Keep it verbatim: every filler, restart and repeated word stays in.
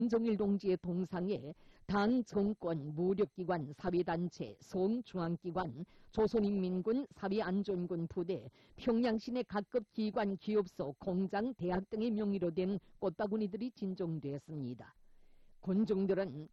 김정일 동지의 동상에 당, 정권, 무력기관, 사회단체, 성중앙기관, 조선인민군, 사회안전군 부대, 평양시내 각급 기관, 기업소, 공장, 대학 등의 명의로 된 꽃바구니들이 진정되었습니다. 군중들은